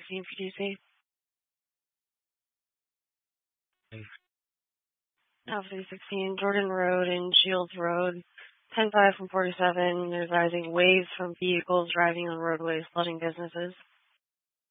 316 PTC. Alpha 316, Jordan Road and Shields Road, 10-5 from 47. There's rising waves from vehicles driving on roadways, flooding businesses.